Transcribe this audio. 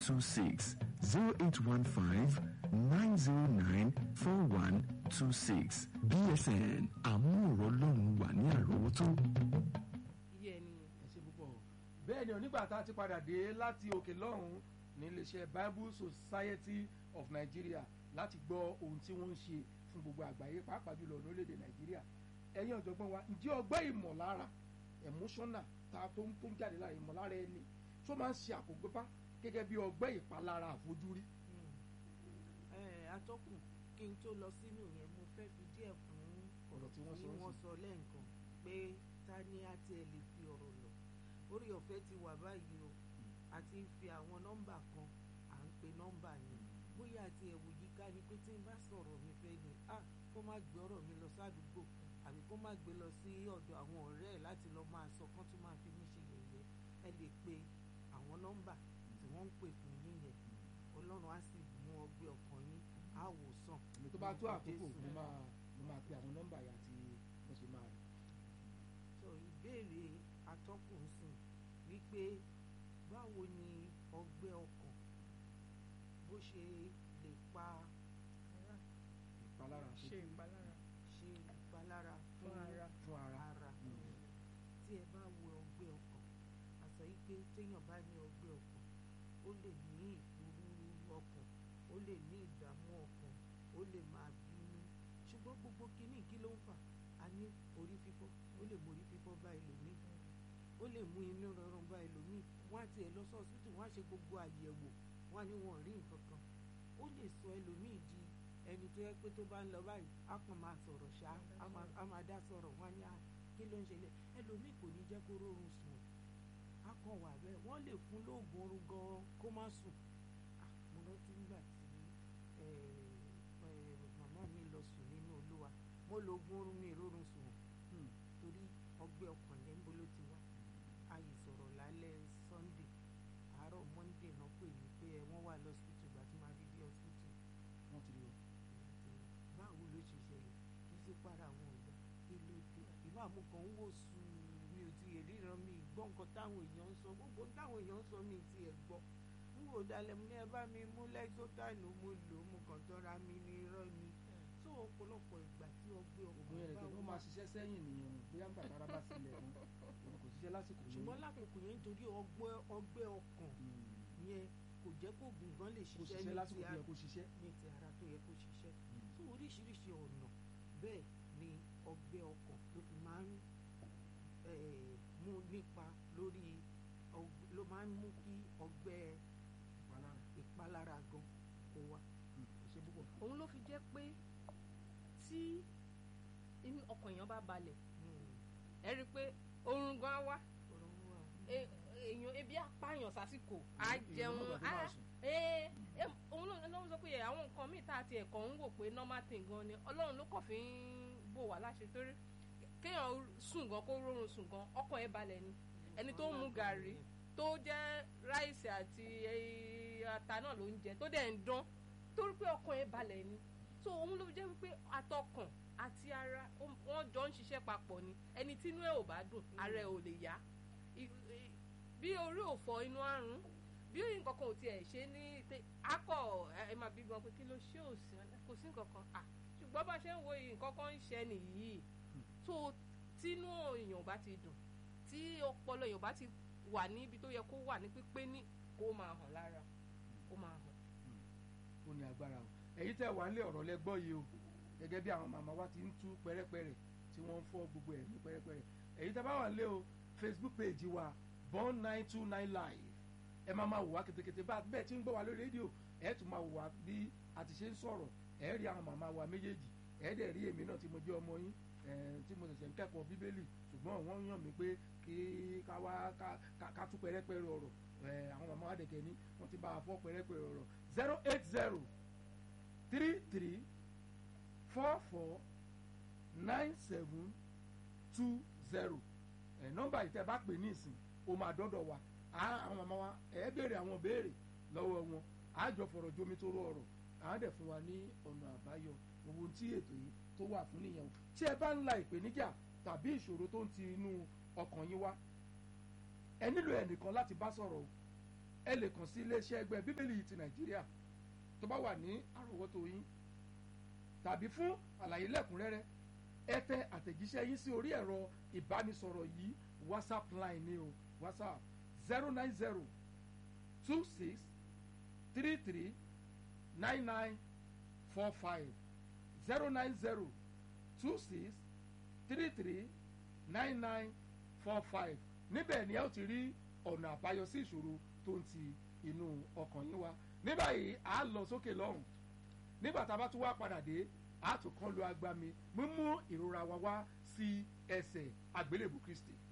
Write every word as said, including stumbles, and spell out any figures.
two six zero eight one five nine zero nine four one two six. B S N àmúrò lọ́run wà ní àrọ́wọ́tó. iye ẹni. ẹ ṣe púpọ̀ bẹ́ẹ̀ ni onígbà tá a ti padà dé láti òkè lọ́hùn ní iléeṣẹ́ Bible Society of Nigeria láti gbọ́ ohun tí wọ́n ń ṣe fún gbogbo àgbáyé pàápàá jùlọ lórílẹ̀‐èdè Nàìjíríà. ẹ̀yin ọ̀jọ̀gbọ́n wa ǹjẹ́ ọgbẹ́ ìmọ̀lára emotional ta tó ń tó ń jáde lára ìmọ̀lára ẹni tó máa ń ṣe àkógbépá gẹ́gẹ́ bí ọgbẹ́ ìpalára àfojúrí. atọ́kùn kí n tó lọ sínú yẹn mo fẹ́ fi díẹ̀ kún ọ̀rọ̀ tí wọ́n sọ tí wọ́n sọ lẹ́ǹkan pé ta ni a tiẹ̀ lè fi ọ̀rọ̀ lọ orí ọ̀fẹ́ ti wà báyìí o àti fi àwọn nọ́mbà kan à ń pe nọ́mbà yẹn bóyá àti ẹ̀wù yíká ni pé tí n bá sọ̀rọ̀ mi fẹ́ ni ah kó má gbé ọ̀rọ̀ mi lọ sádùúgbò àbí kó má gbé lọ sí ọ̀dọ̀ àwọn ọ̀rẹ́ ẹ̀ láti lọ máa sọ kán tún máa fi mí ṣe yẹ̀yẹ́ ẹ lè pe àwọn nọ́mbà tí wọ́n ń pè fún yín yẹn Ọlọ́run á sì mú ọgbẹ́ ọkàn yín á wò sàn. èmi tó bá tó àkókò mo máa mo máa pe àwọn nọ́mbà yẹn àti bó ṣe máa rìn. sọ ìbéèrè atọ́kùn sìn wípé báwo ni ọgbẹ́ ọkàn bó ṣe lè pa ìpalára ṣe ìpalára ṣe ìpalára fún ara fún ara. ara tí ẹ bá wo ọgbẹ́ ọkàn a sọ yìí pé téèyàn bá ní ọgbẹ́ ọkàn ó lè ní ìpòrúurú ọkàn ó lè ní ìdààmú ọkàn ó lè máa bínú ṣùgbọ́n gbogbo kínní kí ló ń fà á ní orí fífọ́ ó lè mú orí fífọ́ bá ẹlòmíì ó lè mú inú rọrùn bá ẹlòmíì wọ́n á tiẹ̀ lọ sí ọsibítù wọ́n á ṣe gbogbo àyẹ̀wò wọ́n á ní wọn rí nǹkan kan ó lè sọ ẹlòmíì di ẹni tó yẹ pé tó bá ń lọ báyìí á kàn máa sọ̀rọ̀ ṣá á máa dá sọ̀rọ̀ wọ́n á ní kí ló ń ṣẹlẹ̀ ẹlòmíì kò ní jẹ́ kó rọrùn sùn á kàn wà bẹ́ẹ̀ wọ́n lè fún lóògùn oorun gan-an kó má sùn mo rántí nígbà tí màmá mi lọ sùn nínú Olúwa mo lo oògùn oorun mi ìrorun sùn torí ọgbẹ́ ọkàn yẹn ń bó ló ti wá ayé sọ̀rọ̀ lálẹ́ Sunday àárọ̀ Monday náà pè mí pé wọ́n wà lọ́sítítù ìgbà tí màá fi dé ọsítítù wọ́n ti rí o. báwo ló ṣe ṣẹlẹ̀ kí ṣe para àwọn ọ̀gá kí ló dé ìbá mú kan ń wò sùn mi ò tiẹ̀ ríran mi gbọ́ nǹkan táwọn èèyàn ń sọ gbogbo táwọn èèyàn ń sọ mi ti ẹ̀ gbọ́ n wò dalẹ̀ mo ní ẹ bá mi mú lẹ́sọ̀tánù mo lò ó mo kàn tọ́ra mi ní irọ́ ni tó ọ̀pọ̀lọpọ̀ ìgbà tí ọgbẹ́ ògùn ọkàn yẹn bá lè wà máa ṣiṣẹ́ sẹ́yìn nìyẹn bóyá ń gbàgbára bá sílẹ̀ fún òun kò ṣiṣẹ́ lásìkò yẹn. ṣùgbọ́n lákòókò yẹn nítorí ọgbẹ́ ọgbẹ́ ọkàn yẹn kò jẹ́ kó oògùn gan lè kò ṣiṣẹ́ ṣiṣẹ́ lásìkò tó ní yẹ kó ṣiṣẹ́. ti ara tó yẹ kó ṣiṣẹ́ tó oríṣiríṣi ọ̀nà bẹ́ẹ̀ ni ọgbẹ́ ọkàn ló fi máa ń mú nípa lórí ló máa ń mú kí ọgbẹ́ ìpalára gan kó wá. ṣe púpọ̀. òun ló fi jẹ́ pé tí inú ọkàn èèyàn bá balẹ̀ ẹ rí i pé oorun gan á wá èèyàn ebi apáyàn sásìkò á jẹun á òun ló ń sọ pé àwọn nǹkan míì tá a ti ẹ̀kọ́ ń wò pé normal thing gan ni Ọlọ́run ló kàn fi ń bò wá láṣẹ torí kéèyàn sùn gan kó rọrùn sùn gan ọkàn ẹ̀ balẹ̀ ni ẹni tó ń mu gàrí tó jẹ́ ráìsì àti ata náà ló ń jẹ tó dẹ̀ ń dán torí pé ọkàn ẹ̀ balẹ̀ ni so òun ló jẹ́ wípé àtọkàn àti ara wọ́n jọ ń ṣiṣẹ́ papọ̀ ni ẹni tínú ẹ̀ ò bá dùn ara ẹ̀ ò lè yá bí orí ò fọ́ inú àrùn bí nǹkan kan ò tiẹ̀ ṣe ní akọ ẹ máa bí gan pé kí ló ṣe òsì kò sí nǹkan kan à ṣùgbọ́n bá ṣe ń wo nǹkan kan ń ṣe nìyí so tínú èèyàn bá ti dùn tí ọpọlọ èèyàn bá ti wà níbi tó yẹ kó wà ní pípé ní kó máa hàn lára kó máa hàn. ó ní agbára o èyí tẹ́ wà nílé ọ̀rọ̀ lẹ́gbọ́ yìí o gẹ́gẹ́ bí àwọn màmá wa ti ń tú pẹ́rẹ́pẹ́rẹ́ tí wọ́n ń fọ́ gbogbo ẹ̀ ní pẹ́rẹ́pẹ́rẹ́ èyí tẹ́ bá wà nílé o Facebook page wa born nine two nine live ẹ máa máa wò wá ketekete bá bẹ́ẹ̀ tí ń gbọ́ wá lórí rédíò ẹ tún máa wò wá bí a ti ṣe ń sọ̀rọ̀ ẹ rí àwọn màmá wa méjèèjì ẹ dẹ̀ rí èmi náà tí mo jẹ́ ọmọ yín tí mo ṣẹ̀ṣẹ̀ ń kẹ́kọ̀ọ́ bíbélì ṣùgbọ́n wọ́n yàn mí pé kí ká wá ká tú pẹ́rẹ́pẹ́rẹ́ ọ̀rọ̀ àwọn màmá wa dẹ̀kẹ́ ní wọ́n ti bá a fọ́ pẹ́rẹ́pẹ́rẹ́ ọ̀rọ̀ zero eight zero three three four four nine seven two zero nọ́mbà yìí tẹ́ bá pè ní ìsìn o máa dọ́dọ̀ wa àwọn màmá wa ẹ béèrè àwọn béèrè lọ́wọ́ wọn àjọ fọ̀rọ̀ jomi tó rọ ọ̀rọ̀ àwọn dẹ̀ fún wa ní ọ̀nà àbáyọ gbogbo tí ètò yìí tó wà fún nìyẹn o tí ẹ bá ń la ìpèníjà tàbí ìṣòro tó ń ti inú ọkàn yín wá ẹ nílò ẹnìkan láti bá sọ̀rọ̀ o ẹ lè kàn sí iléeṣẹ́ ẹgbẹ́ bíbélì yìí ti nàìjíríà tó bá wà ní àrọ́wọ́tó yín tàbí fún àlàyé lẹ́kùnrẹ́rẹ́ ẹ tẹ àtẹ̀jíṣẹ́ yín sí orí ẹ̀rọ ìbánisọ̀rọ̀ yìí whatsapp line ni o whatsapp zero nine zero two six three three nine nine four five zero nine zero two six three three nine nine four five níbẹ̀ ni ẹ ó ti rí ọ̀nà àbáyọ sí ìṣòro tó ń ti inú ọkàn yín wá ní báyìí à á lọ sókè lọ́hùn nígbà tá a bá tún wá padà dé a tún kán lu agbami mímú ìrora wa wá sí ẹsẹ̀ àgbélébù Kristi.